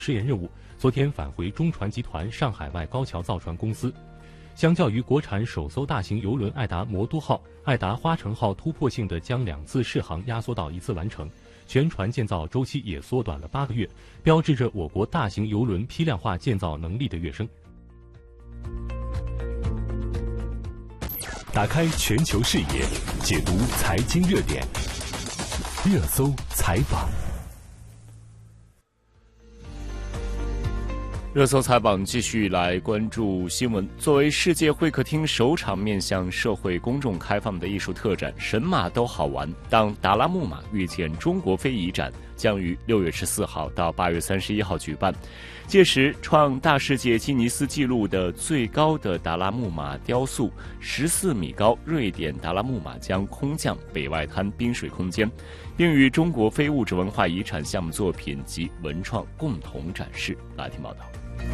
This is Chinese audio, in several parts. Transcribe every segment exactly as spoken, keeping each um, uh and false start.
试验任务，昨天返回中船集团上海外高桥造船公司。相较于国产首艘大型邮轮爱达魔都号、爱达花城号突破性的将两次试航压缩到一次完成，全船建造周期也缩短了八个月，标志着我国大型邮轮批量化建造能力的跃升。 打开全球视野，解读财经热点，热搜采访。 热搜采访继续来关注新闻。作为世界会客厅首场面向社会公众开放的艺术特展，神马都好玩，当达拉木马遇见中国非遗展将于六月十四号到八月三十一号举办。届时，创大世界吉尼斯纪录的最高的达拉木马雕塑十四米高瑞典达拉木马将空降北外滩滨水空间，并与中国非物质文化遗产项目作品及文创共同展示。来听报道。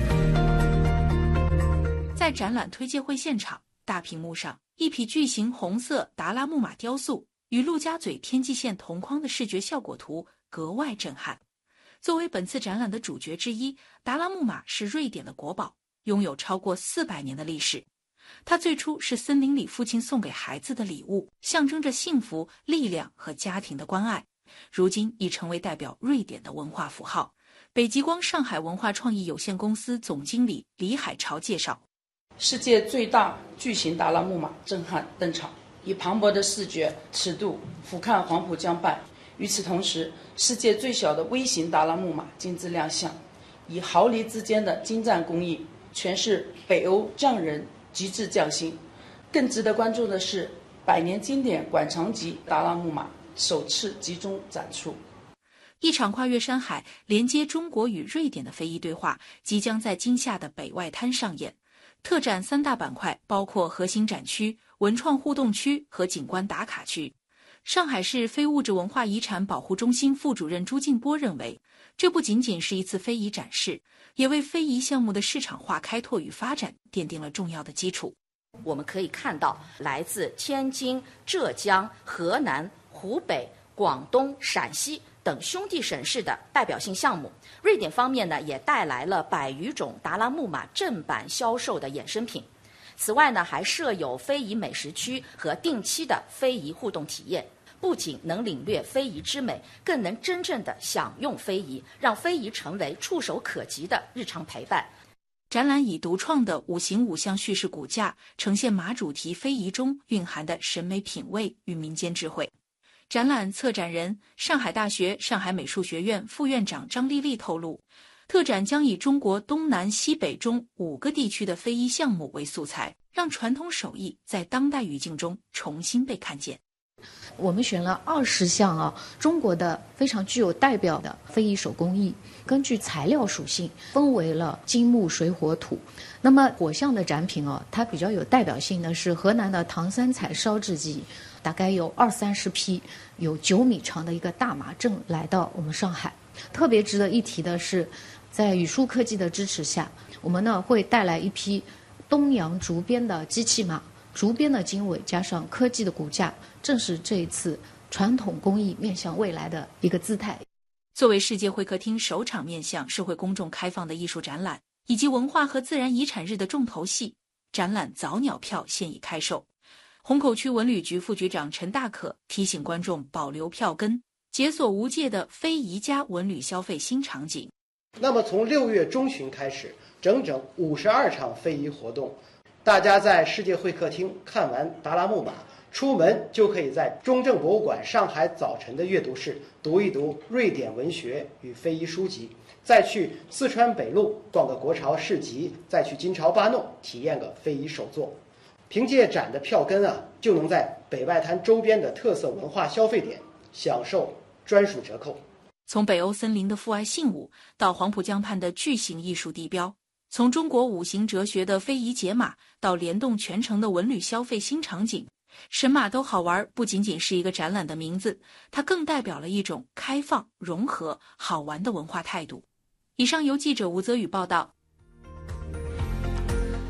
在展览推介会现场，大屏幕上一匹巨型红色达拉木马雕塑与陆家嘴天际线同框的视觉效果图格外震撼。作为本次展览的主角之一，达拉木马是瑞典的国宝，拥有超过四百年的历史。它最初是森林里父亲送给孩子的礼物，象征着幸福、力量和家庭的关爱。如今已成为代表瑞典的文化符号。北极光上海文化创意有限公司总经理李海潮介绍， 世界最大巨型达拉木马震撼登场，以磅礴的视觉尺度俯瞰黄浦江畔。与此同时，世界最小的微型达拉木马亲自亮相，以毫厘之间的精湛工艺诠释北欧匠人极致匠心。更值得关注的是，百年经典馆藏级达拉木马首次集中展出。 一场跨越山海、连接中国与瑞典的非遗对话即将在今夏的北外滩上演。特展三大板块包括核心展区、文创互动区和景观打卡区。上海市非物质文化遗产保护中心副主任朱劲波认为，这不仅仅是一次非遗展示，也为非遗项目的市场化开拓与发展奠定了重要的基础。 我们可以看到，来自天津、浙江、河南、湖北、广东、陕西等兄弟省市的代表性项目。瑞典方面呢，也带来了百余种达拉木马正版销售的衍生品。此外呢，还设有非遗美食区和定期的非遗互动体验，不仅能领略非遗之美，更能真正的享用非遗，让非遗成为触手可及的日常陪伴。 展览以独创的五行五象叙事骨架，呈现马主题非遗中蕴含的审美品味与民间智慧。展览策展人、上海大学上海美术学院副院长张丽丽透露，特展将以中国东南西北中五个地区的非遗项目为素材，让传统手艺在当代语境中重新被看见。 我们选了二十项啊，中国的非常具有代表的非遗手工艺，根据材料属性分为了金木水火土。那么火象的展品哦，它比较有代表性的是河南的唐三彩烧制技，大概有二三十匹，有九米长的一个大马阵来到我们上海。特别值得一提的是，在语数科技的支持下，我们呢会带来一批东洋竹编的机器马，竹编的经纬加上科技的骨架，正是这一次传统工艺面向未来的一个姿态。 作为世界会客厅首场面向社会公众开放的艺术展览，以及文化和自然遗产日的重头戏，展览早鸟票现已开售。虹口区文旅局副局长陈大可提醒观众保留票根，解锁无界的非遗家文旅消费新场景。 那么从六月中旬开始，整整五十二场非遗活动，大家在世界会客厅看完达拉木马，出门就可以在中正博物馆上海早晨的阅读室读一读瑞典文学与非遗书籍，再去四川北路逛个国潮市集，再去金朝八弄体验个非遗手作。凭借展的票根啊，就能在北外滩周边的特色文化消费点享受专属折扣。 从北欧森林的父爱信物到黄浦江畔的巨型艺术地标，从中国五行哲学的非遗解码到联动全城的文旅消费新场景，神马都好玩不仅仅是一个展览的名字，它更代表了一种开放、融合、好玩的文化态度。以上由记者吴泽宇报道。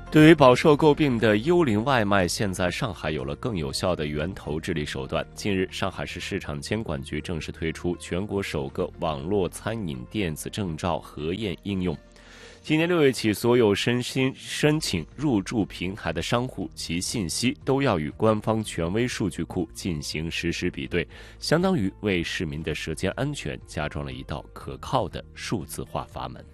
对于饱受诟病的幽灵外卖，现在上海有了更有效的源头治理手段。近日，上海市市场监管局正式推出全国首个网络餐饮电子证照核验应用。今年六月起，所有申请申请入驻平台的商户，其信息都要与官方权威数据库进行实时比对，相当于为市民的舌尖安全加装了一道可靠的数字化阀门。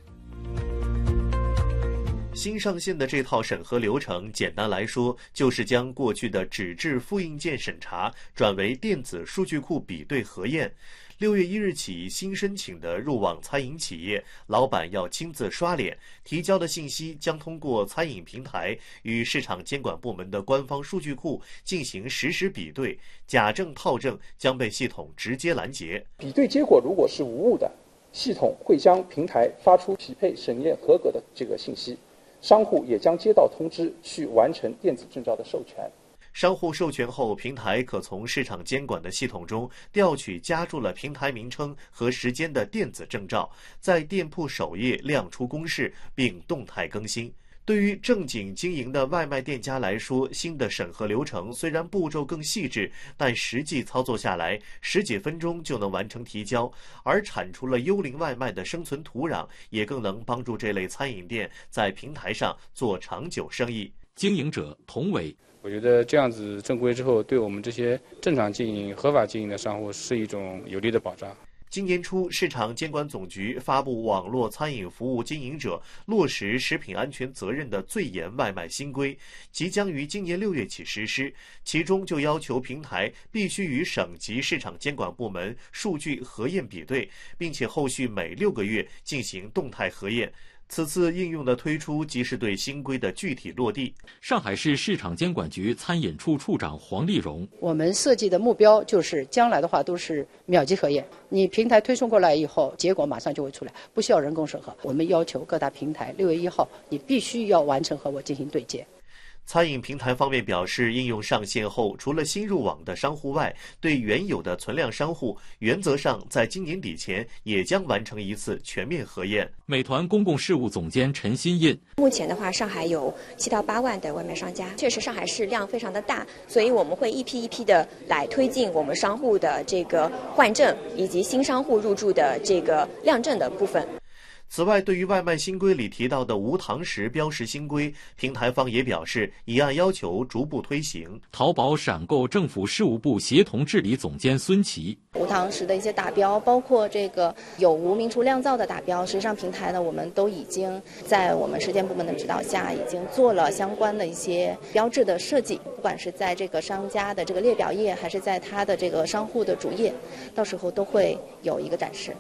新上线的这套审核流程，简单来说，就是将过去的纸质复印件审查转为电子数据库比对核验。六月一日起，新申请的入网餐饮企业老板要亲自刷脸，提交的信息将通过餐饮平台与市场监管部门的官方数据库进行实时比对，假证套证将被系统直接拦截。 比对结果如果是无误的，系统会将平台发出匹配审验合格的这个信息，商户也将接到通知去完成电子证照的授权。 商户授权后，平台可从市场监管的系统中调取加注了平台名称和时间的电子证照，在店铺首页亮出公示并动态更新。对于正经经营的外卖店家来说，新的审核流程虽然步骤更细致，但实际操作下来十几分钟就能完成提交，而铲除了幽灵外卖的生存土壤，也更能帮助这类餐饮店在平台上做长久生意。 经营者童伟， 我觉得这样子正规之后，对我们这些正常经营、合法经营的商户是一种有力的保障。 今年初，市场监管总局发布网络餐饮服务经营者落实食品安全责任的最严外卖新规，即将于今年六月起实施。其中就要求平台必须与省级市场监管部门数据核验比对，并且后续每六个月进行动态核验。此次应用的推出，即是对新规的具体落地。 上海市市场监管局餐饮处处长黄丽蓉， 我们设计的目标就是将来的话都是秒级核验，你平台推送过来以后，结果马上就会出来，不需要人工审核。我们要求各大平台六月一号，你必须要完成和我进行对接。 餐饮平台方面表示，应用上线后，除了新入网的商户外，对原有的存量商户，原则上在今年底前也将完成一次全面核验。 美团公共事务总监陈新印， 目前的话，上海有七到八万的外卖商家，确实上海市量非常的大，所以我们会一批一批的来推进我们商户的这个换证以及新商户入驻的这个量证的部分。 此外，对于外卖新规里提到的无堂食标识新规，平台方也表示已按要求逐步推行。 淘宝闪购政府事务部协同治理总监孙琦， 无堂食的一些打标，包括这个有无明厨酿造的打标，实际上平台呢，我们都已经在我们市监部门的指导下，已经做了相关的一些标志的设计，不管是在这个商家的这个列表页，还是在它的这个商户的主页，到时候都会有一个展示。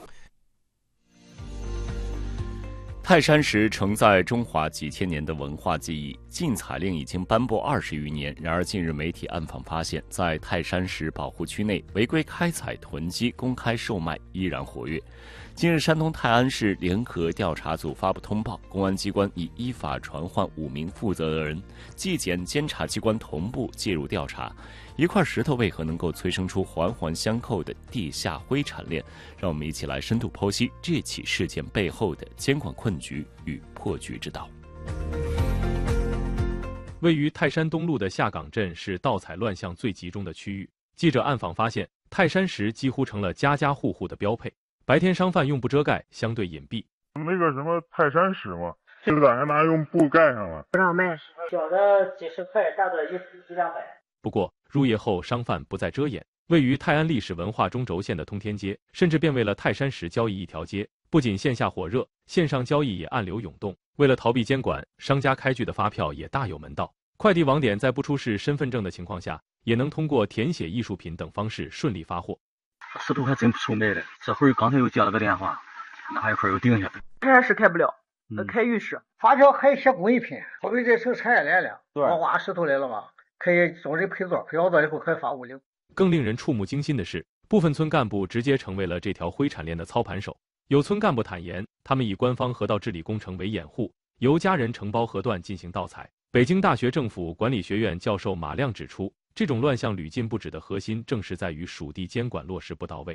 泰山石承载中华几千年的文化记忆，禁采令已经颁布二十余年。然而，近日媒体暗访发现，在泰山石保护区内违规开采、囤积、公开售卖依然活跃。近日，山东泰安市联合调查组发布通报，公安机关已依法传唤五名负责人，纪检监察机关同步介入调查。一块石头为何能够催生出环环相扣的地下灰产链？让我们一起来深度剖析这起事件背后的监管困局与破局之道。 位于泰山东路的下岗镇是盗采乱象最集中的区域。记者暗访发现，泰山石几乎成了家家户户的标配。白天商贩用布遮盖，相对隐蔽。 那个什么泰山石嘛，就在那拿用布盖上了。 不让卖，小的几十块，大的一一两百。 不过入夜后，商贩不再遮掩。位于泰安历史文化中轴线的通天街，甚至变为了泰山石交易一条街。不仅线下火热，线上交易也暗流涌动。为了逃避监管，商家开具的发票也大有门道。快递网点在不出示身份证的情况下，也能通过填写艺术品等方式顺利发货。 石头还真不愁卖的，这会儿刚才又接了个电话，那一块又定下来。 泰山石开不了，嗯、开玉石。发票可以写工艺品，后面这成产业链了。我挖石头来了嘛，可以找人配座，配好了以后可以发物流。 更令人触目惊心的是，部分村干部直接成为了这条灰产链的操盘手。有村干部坦言，他们以官方河道治理工程为掩护，由家人承包河段进行盗采。北京大学政府管理学院教授马亮指出，这种乱象屡禁不止的核心，正是在于属地监管落实不到位。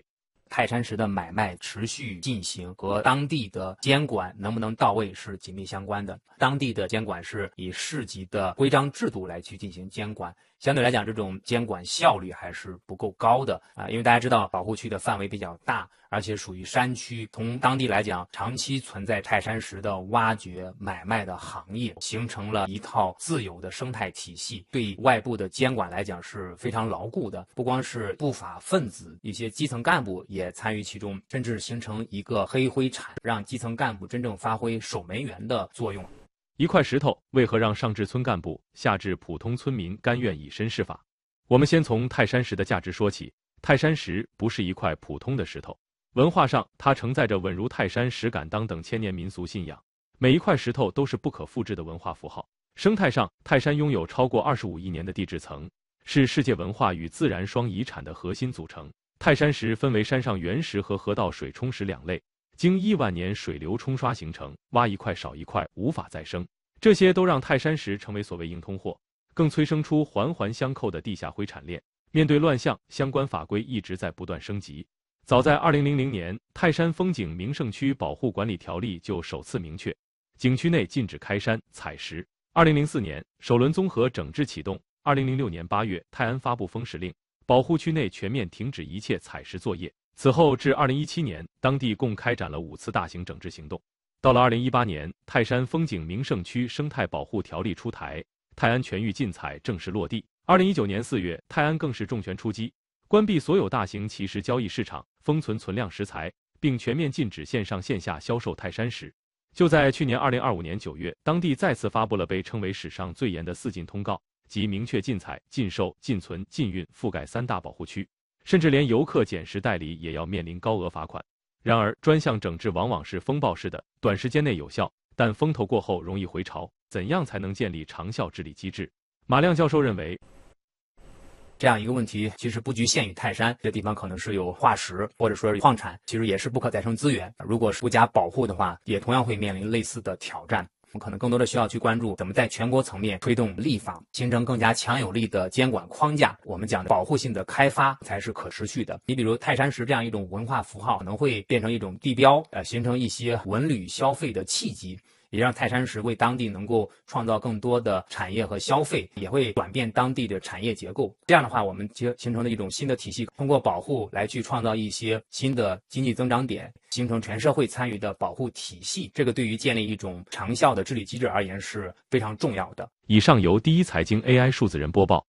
泰山石的买卖持续进行和当地的监管能不能到位是紧密相关的。当地的监管是以市级的规章制度来去进行监管，相对来讲这种监管效率还是不够高的啊，因为大家知道保护区的范围比较大，而且属于山区，从当地来讲长期存在泰山石的挖掘买卖的行业，形成了一套自有的生态体系，对外部的监管来讲是非常牢固的。不光是不法分子，一些基层干部也参与其中，甚至形成一个黑灰产，让基层干部真正发挥守门员的作用。 一块石头为何让上至村干部，下至普通村民甘愿以身试法？我们先从泰山石的价值说起。泰山石不是一块普通的石头，文化上它承载着稳如泰山、石敢当等千年民俗信仰，每一块石头都是不可复制的文化符号。生态上，泰山拥有超过二十五亿年的地质层，是世界文化与自然双遗产的核心组成。泰山石分为山上原石和河道水冲石两类，经亿万年水流冲刷形成，挖一块少一块，无法再生。这些都让泰山石成为所谓硬通货，更催生出环环相扣的地下灰产链。面对乱象，相关法规一直在不断升级。早在二零零零年，泰山风景名胜区保护管理条例就首次明确，景区内禁止开山采石。二零零四年，首轮综合整治启动。二零零六年八月，泰安发布封石令，保护区内全面停止一切采石作业。此后至二零一七年，当地共开展了五次大型整治行动。到了二零一八年，泰山风景名胜区生态保护条例出台，泰安全域禁采正式落地。二零一九年四月，泰安更是重拳出击，关闭所有大型奇石交易市场，封存存量石材，并全面禁止线上线下销售泰山石。就在去年二零二五年九月，当地再次发布了被称为史上最严的四禁通告，即明确禁采、禁售、禁存、禁运，覆盖三大保护区，甚至连游客捡石代理也要面临高额罚款。然而，专项整治往往是风暴式的，短时间内有效，但风头过后容易回潮。怎样才能建立长效治理机制？马亮教授认为， 这样一个问题其实不局限于泰山，这地方可能是有化石或者说是矿产，其实也是不可再生资源。如果是不加保护的话，也同样会面临类似的挑战。我们可能更多的需要去关注怎么在全国层面推动立法，形成更加强有力的监管框架。我们讲的保护性的开发才是可持续的。你比如泰山石这样一种文化符号，可能会变成一种地标，呃，形成一些文旅消费的契机。也让泰山石为当地能够创造更多的产业和消费，也会转变当地的产业结构。这样的话，我们就形成了一种新的体系，通过保护来去创造一些新的经济增长点，形成全社会参与的保护体系。这个对于建立一种长效的治理机制而言是非常重要的。 以上由第一财经 A I 数字人播报。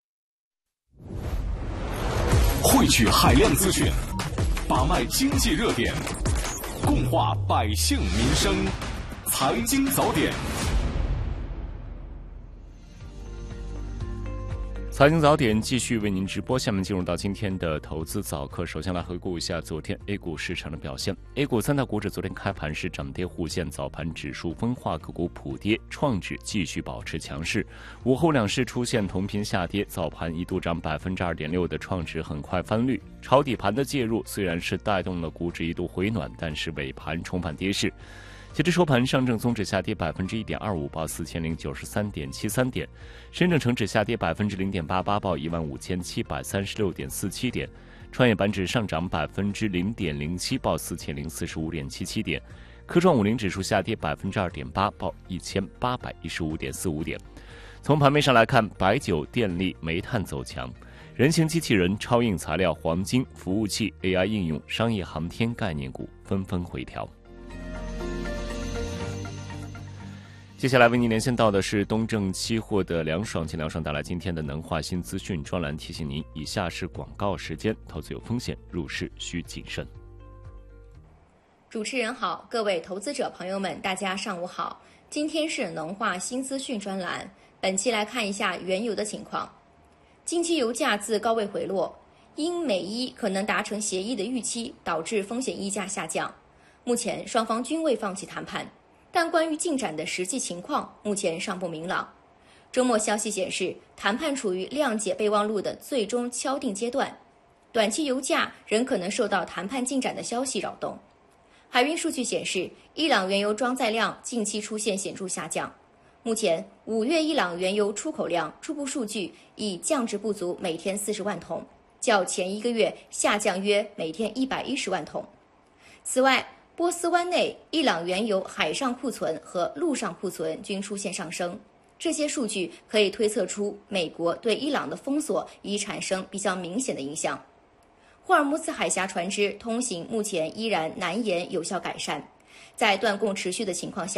汇聚海量资讯，把脉经济热点，共话百姓民生。财经早点， 财经早点继续为您直播。下面进入到今天的投资早课。首先来回顾一下昨天 A 股市场的表现。A 股三大股指昨天开盘是涨跌互现，早盘指数分化，个股普跌，创指继续保持强势。午后两市出现同频下跌，早盘一度涨百分之二点六的创指很快翻绿。抄底盘的介入虽然是带动了股指一度回暖，但是尾盘重返跌势。截至收盘，上证综指下跌百分之一点二五，报四千零九十三点七三点；深证成指下跌百分之零点八八，报一万五千七百三十六点四七点；创业板指上涨百分之零点零七，报四千零四十五点七七点；科创五零指数下跌百分之二点八，报一千八百一十五点四五点。从盘面上来看，白酒、电力、煤炭走强，人形机器人、超硬材料、黄金、服务器、A I 应用、商业航天概念股纷纷回调。接下来为您连线到的是东证期货的梁爽，请梁爽带来今天的能化新资讯专栏，提醒您以下是广告时间，投资有风险，入市需谨慎。 主持人好，各位投资者朋友们，大家上午好。今天是能化新资讯专栏，本期来看一下原油的情况。近期油价自高位回落，因美伊可能达成协议的预期，导致风险溢价下降。目前双方均未放弃谈判，但关于进展的实际情况目前尚不明朗。周末消息显示，谈判处于谅解备忘录的最终敲定阶段，短期油价仍可能受到谈判进展的消息扰动。海运数据显示，伊朗原油装载量近期出现显著下降。目前，五月伊朗原油出口量初步数据已降至不足每天四十万桶， 较前一个月下降约每天一百一十万桶。此外，波斯湾内伊朗原油海上库存和陆上库存均出现上升，这些数据可以推测出美国对伊朗的封锁已产生比较明显的影响。霍尔木兹海峡船只通行目前依然难言有效改善，在断供持续的情况下，